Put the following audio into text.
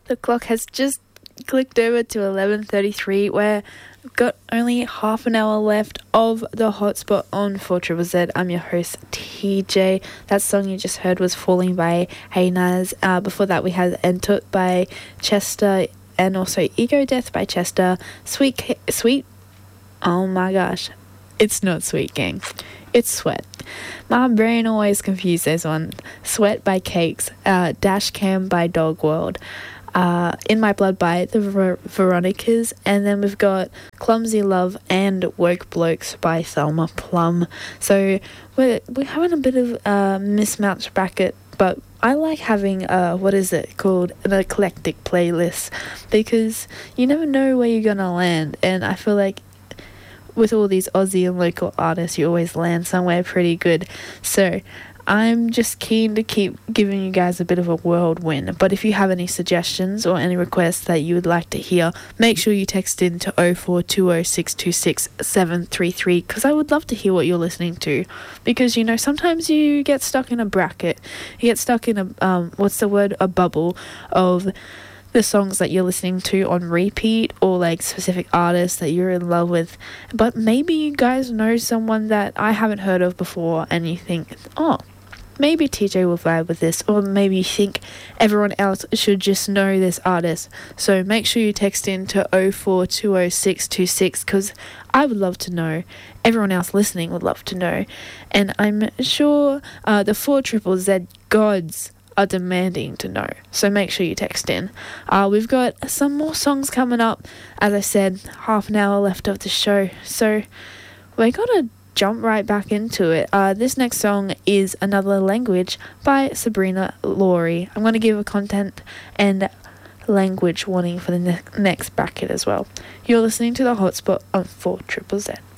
The clock has just clicked over to 11:33, where we've got only half an hour left of the hotspot on 4ZZZ. I'm your host, TJ. That song you just heard was Falling by Hey Naz. Before that, we had Entut by Chester, and also Ego Death by Chester. Sweet. Oh my gosh. It's not Sweet, gang. It's Sweat. My brain always confuses one. Sweat by Cakes. Dash Cam by Dog World. In My Blood by the Veronicas, and then we've got Clumsy Love and Woke Blokes by Thelma Plum. So we're having a bit of a mismatched bracket, but I like having an eclectic playlist, because you never know where you're gonna land, and I feel like with all these Aussie and local artists, you always land somewhere pretty good. So I'm just keen to keep giving you guys a bit of a whirlwind. But if you have any suggestions or any requests that you would like to hear, make sure you text in to 0420626733, because I would love to hear what you're listening to. Because, sometimes you get stuck in a bracket. You get stuck in a bubble of the songs that you're listening to on repeat, or like specific artists that you're in love with. But maybe you guys know someone that I haven't heard of before, and you think, oh, maybe TJ will vibe with this, or maybe you think everyone else should just know this artist. So make sure you text in to 04206266, because I would love to know. Everyone else listening would love to know. And I'm sure the 4ZZZ gods are demanding to know. So make sure you text in. We've got some more songs coming up. As I said, half an hour left of the show. So we're gonna jump right back into it. This next song is Another Language by Sabrina Laurie. I'm going to give a content and language warning for the next bracket as well. You're listening to The Hotspot on 4ZZZ.